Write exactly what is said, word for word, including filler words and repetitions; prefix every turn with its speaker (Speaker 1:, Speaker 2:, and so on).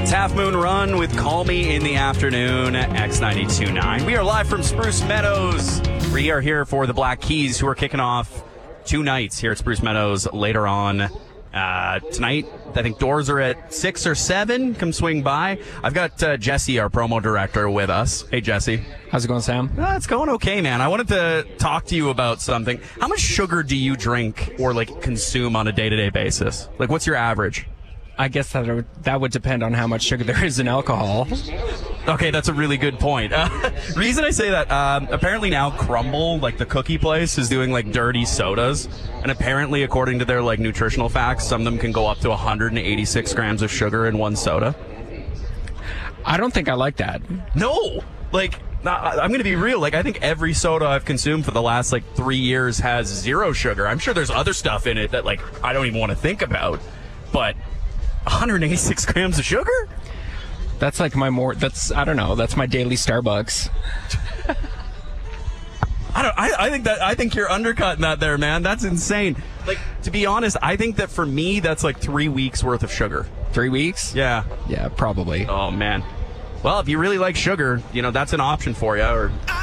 Speaker 1: It's Half Moon Run with Call Me in the Afternoon, X ninety-two point nine. We are live from Spruce Meadows. We are here for the Black Keys, who are kicking off two nights here at Spruce Meadows later on. Uh, tonight, I think doors are at six or seven. Come swing by. I've got uh, Jesse, our promo director, with us. Hey, Jesse.
Speaker 2: How's it going, Sam?
Speaker 1: Uh, it's going okay, man. I wanted to talk to you about something. How much sugar do you drink or, like, consume on a day-to-day basis? Like, what's your average?
Speaker 2: I guess that would, that would depend on how much sugar there is in alcohol.
Speaker 1: Okay, that's a really good point. Uh, reason I say that, um, apparently now Crumble, like the cookie place, is doing like dirty sodas. And apparently, according to their like nutritional facts, some of them can go up to one hundred eighty-six grams of sugar in one soda.
Speaker 2: I don't think I like that.
Speaker 1: No! Like, I'm going to be real. Like, I think every soda I've consumed for the last like three years has zero sugar. I'm sure there's other stuff in it that like I don't even want to think about. But one hundred eighty-six grams of sugar?
Speaker 2: That's like my more, that's, I don't know, that's my daily Starbucks.
Speaker 1: I don't, I, I think that, I think you're undercutting that there, man. That's insane. Like, to be honest, I think that for me, that's like three weeks worth of sugar.
Speaker 2: Three weeks?
Speaker 1: Yeah.
Speaker 2: Yeah, probably.
Speaker 1: Oh, man. Well, if you really like sugar, you know, that's an option for you. Or